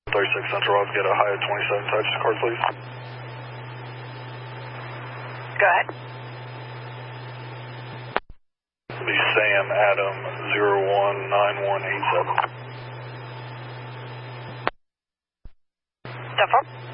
36 Central, I'll get a high of 27 touch card, please. Go ahead. Be Sam Adam 019187. 10-4.